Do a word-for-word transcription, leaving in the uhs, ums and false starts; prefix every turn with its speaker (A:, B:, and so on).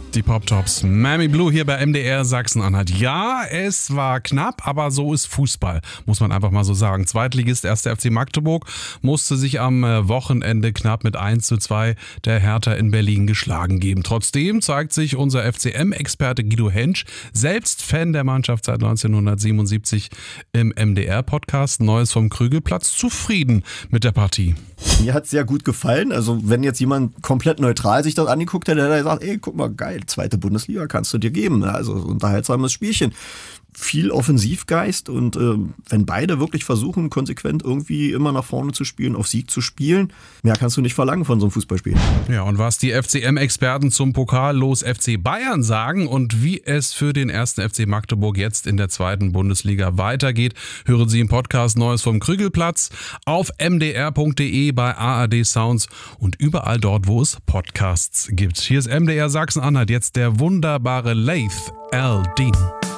A: Die Pop-Tops. Miami Blue hier bei M D R Sachsen-Anhalt. Ja, es war knapp, aber so ist Fußball, muss man einfach mal so sagen. Zweitligist erster F C Magdeburg musste sich am Wochenende knapp mit eins zu zwei der Hertha in Berlin geschlagen geben. Trotzdem zeigt sich unser F C M-Experte Guido Hentsch, selbst Fan der Mannschaft seit neunzehnhundertsiebenundsiebzig, im M D R-Podcast Neues vom Krügelplatz, zufrieden mit der Partie.
B: Mir hat es sehr gut gefallen. Also wenn jetzt jemand komplett neutral sich das angeguckt hätte, hätte er gesagt, ey, guck mal, geil, zweite Bundesliga kannst du dir geben. Also unterhaltsames Spielchen. Viel Offensivgeist und äh, wenn beide wirklich versuchen, konsequent irgendwie immer nach vorne zu spielen, auf Sieg zu spielen, mehr kannst du nicht verlangen von so einem Fußballspiel.
A: Ja, und was die F C M-Experten zum Pokallos F C Bayern sagen und wie es für den ersten F C Magdeburg jetzt in der zweiten Bundesliga weitergeht, hören Sie im Podcast Neues vom Krügelplatz auf m d r punkt d e, bei A R D Sounds und überall dort, wo es Podcasts gibt. Hier ist M D R Sachsen-Anhalt, jetzt der wunderbare Laith Al-Din.